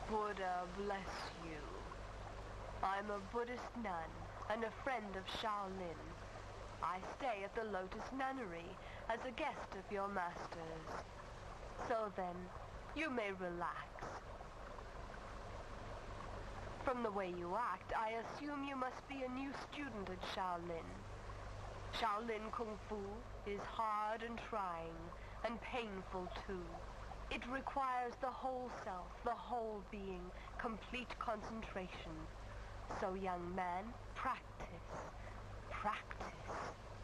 Buddha bless you. I'm a Buddhist nun and a friend of Shaolin. I stay at the Lotus Nunnery as a guest of your masters. So then, you may relax. From the way you act, I assume you must be a new student at Shaolin. Shaolin Kung Fu is hard and trying, and painful too. It requires the whole self, the whole being, complete concentration. So young man, practice. Practice.